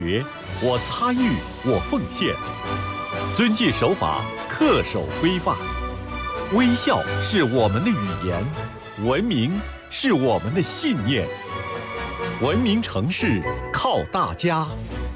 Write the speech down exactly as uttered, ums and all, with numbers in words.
我参与，我奉献，遵纪守法，恪守规范。微笑是我们的语言，文明是我们的信念。文明城市靠大家。